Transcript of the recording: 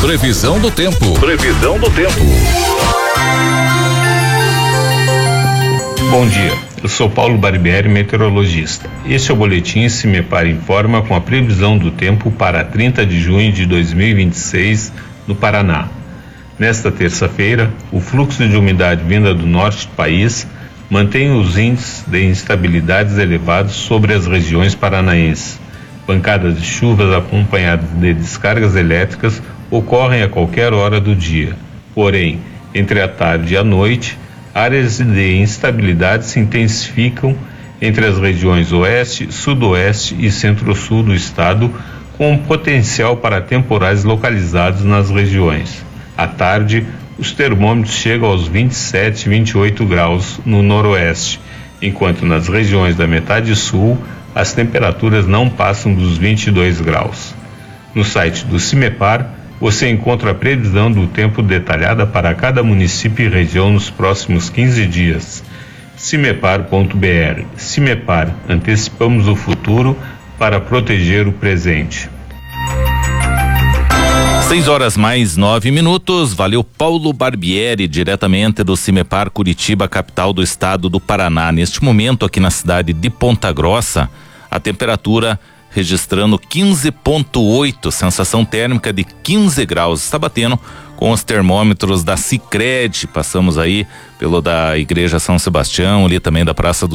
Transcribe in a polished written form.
Previsão do tempo. Previsão do tempo. Bom dia, eu sou Paulo Barbieri, meteorologista. Este é o boletim CIMEPAR Informa com a previsão do tempo para 30 de junho de 2026 no Paraná. Nesta terça-feira, o fluxo de umidade vinda do norte do país mantém os índices de instabilidades elevados sobre as regiões paranaenses. Pancadas de chuvas acompanhadas de descargas elétricas ocorrem a qualquer hora do dia. Porém, entre a tarde e a noite, áreas de instabilidade se intensificam entre as regiões oeste, sudoeste e centro-sul do estado, com potencial para temporais localizados nas regiões. À tarde, os termômetros chegam aos 27 e 28 graus no noroeste, enquanto nas regiões da metade sul, as temperaturas não passam dos 22 graus. No site do CIMEPAR, você encontra a previsão do tempo detalhada para cada município e região nos próximos 15 dias. cimepar.br. CIMEPAR, antecipamos o futuro para proteger o presente. 6:09. Valeu, Paulo Barbieri, diretamente do CIMEPAR Curitiba, capital do estado do Paraná. Neste momento, aqui na cidade de Ponta Grossa, a temperatura registrando 15,8, sensação térmica de 15 graus. Está batendo com os termômetros da Sicredi. Passamos aí pelo da Igreja São Sebastião, ali também da Praça do